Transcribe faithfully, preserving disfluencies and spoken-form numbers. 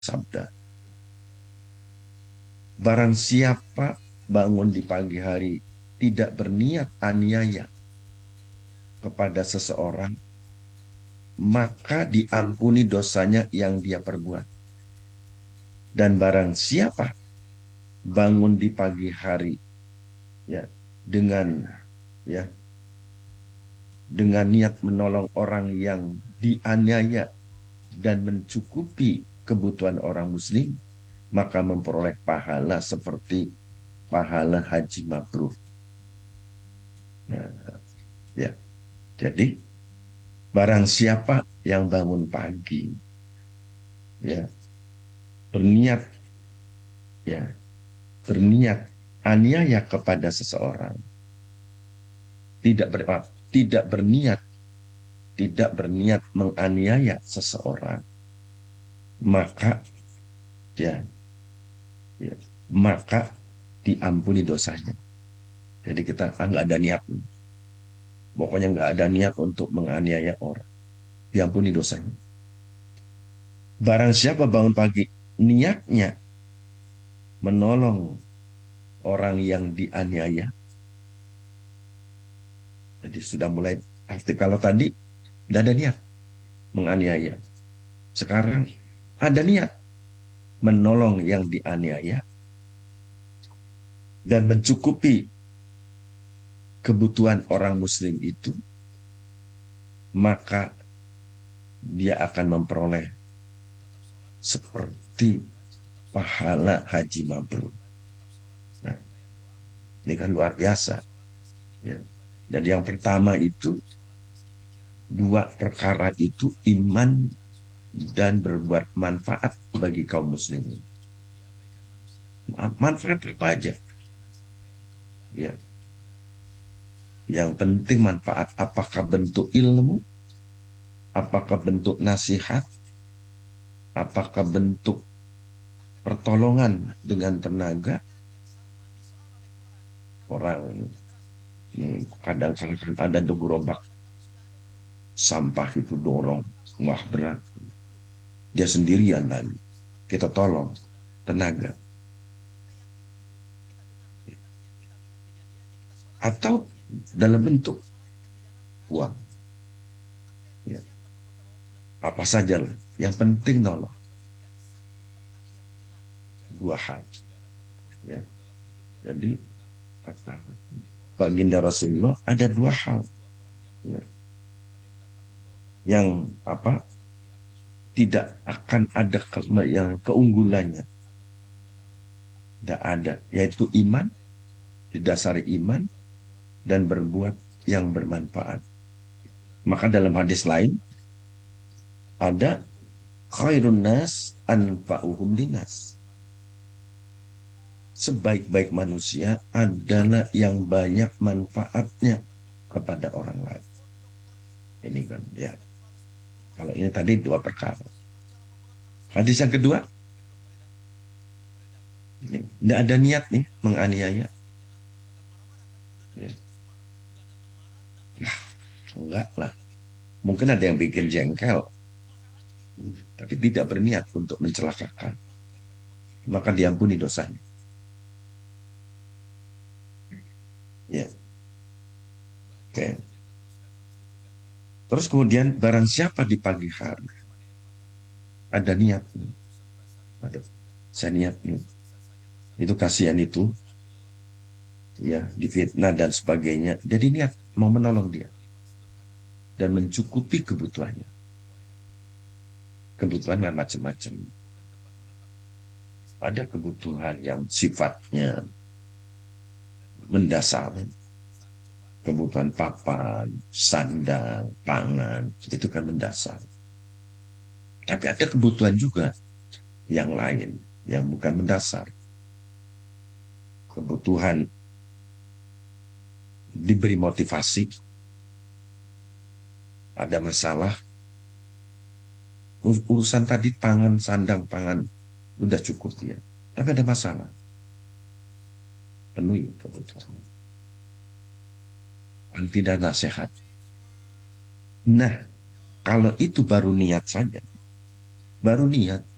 sabda, barang siapa bangun di pagi hari tidak berniat aniaya kepada seseorang, maka diampuni dosanya yang dia perbuat. Dan barang siapa bangun di pagi hari ya dengan ya dengan niat menolong orang yang dianiaya dan mencukupi kebutuhan orang muslim, maka memperoleh pahala seperti pahala haji mabrur. Nah, ya, jadi barang siapa yang bangun pagi, ya berniat, ya berniat aniaya kepada seseorang, tidak ber, tidak berniat, tidak berniat menganiaya seseorang, maka ya, ya maka diampuni dosanya. Jadi kita kan nggak ada niat, pokoknya nggak ada niat untuk menganiaya orang, diampuni dosanya. Barang siapa bangun pagi niatnya menolong orang yang dianiaya, jadi sudah mulai aktif. Kalau tadi tidak ada niat menganiaya, sekarang ada niat menolong yang dianiaya dan mencukupi kebutuhan orang muslim itu, maka dia akan memperoleh seperti pahala haji mabrur. Nah, ini kan luar biasa. Ya. Jadi yang pertama itu, dua perkara itu iman dan berbuat manfaat bagi kaum muslimin. Manfaat apa aja? Ya. Yang penting manfaat. Apakah bentuk ilmu? Apakah bentuk nasihat? Apakah bentuk pertolongan dengan tenaga? Orang kadang-kadang ada gerobak sampah itu dorong, wah berat. Dia sendirian dan kita tolong tenaga. Atau dalam bentuk uang. Ya. Apa saja lah. Yang penting nolong. Dua hal. Ya. Jadi baginda Rasulullah ada dua hal. Ya. Yang apa tidak akan ada ke, yang keunggulannya. Tidak ada. Yaitu iman, didasari iman, dan berbuat yang bermanfaat. Maka dalam hadis lain ada khairun nas anfa'uhum linas. Sebaik-baik manusia adalah yang banyak manfaatnya kepada orang lain. Ini kan ya. Kalau ini tadi dua perkara. Hadis yang kedua, tidak ada niat nih menganiaya. Ya. Nah, enggak lah. Mungkin ada yang bikin jengkel, tapi tidak berniat untuk mencelakakan. Maka diampuni dosanya. Ya. Oke. Terus kemudian barang siapa di pagi hari ada niat, ada saya niat nih, itu kasihan itu, ya difitnah dan sebagainya. Jadi niat mau menolong dia dan mencukupi kebutuhannya. Kebutuhan yang macam-macam. Ada kebutuhan yang sifatnya mendasar, kebutuhan papan, sandang, pangan, itu kan mendasar. Tapi ada kebutuhan juga yang lain, yang bukan mendasar. Kebutuhan diberi motivasi, ada masalah, urusan tadi pangan, sandang, pangan, udah cukup ya. Tapi ada masalah, penuhi kebutuhan. Tidak nasihat. Nah, kalau itu baru niat saja, baru niat,